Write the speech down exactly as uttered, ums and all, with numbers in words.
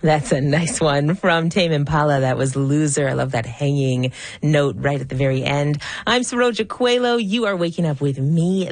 That's a nice one from Tame Impala. That was Loser. I love that hanging note right at the very end. I'm Saroja Coelho. You are waking up with me.